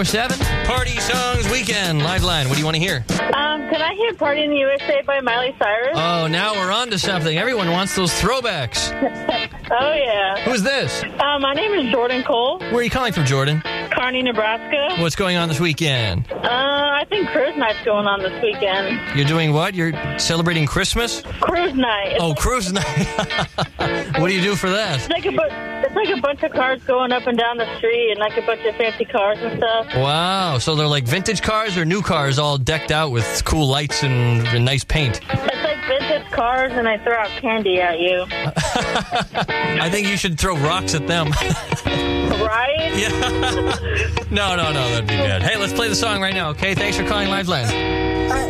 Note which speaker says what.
Speaker 1: 7 Party Songs Weekend. Live line. What do you want to hear?
Speaker 2: Can I hear Party in the USA by Miley Cyrus?
Speaker 1: Oh, now we're on to something. Everyone wants those throwbacks.
Speaker 2: Oh, yeah.
Speaker 1: Who's this?
Speaker 2: My name is Jordan Cole.
Speaker 1: Where are you calling from, Jordan?
Speaker 2: Kearney, Nebraska.
Speaker 1: What's going on this weekend?
Speaker 2: I think cruise night's going on this weekend.
Speaker 1: You're doing what? You're celebrating Christmas?
Speaker 2: Cruise night.
Speaker 1: Oh, cruise night. What do you do for that?
Speaker 2: It's like a bunch of cars going up and down the street and like a bunch of fancy cars and stuff.
Speaker 1: Wow. So they're like vintage cars or new cars all decked out with cool lights and nice paint?
Speaker 2: It's like vintage cars and I throw out candy at you.
Speaker 1: I think you should throw rocks at them.
Speaker 2: Right?
Speaker 1: Yeah. No, that'd be bad. Hey, let's play the song right now, okay? Thanks for calling Lifeline.